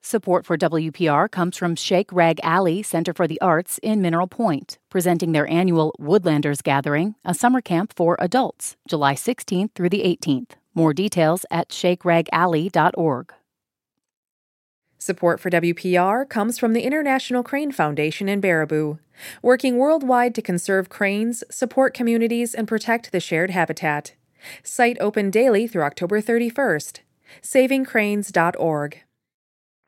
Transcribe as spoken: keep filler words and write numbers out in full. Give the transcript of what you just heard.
Support for W P R comes from Shake Rag Alley Center for the Arts in Mineral Point, presenting their annual Woodlanders Gathering, a summer camp for adults, July sixteenth through the eighteenth. More details at shake rag alley dot org. Support for W P R comes from the International Crane Foundation in Baraboo, working worldwide to conserve cranes, support communities, and protect the shared habitat. Site open daily through October thirty-first. saving cranes dot org.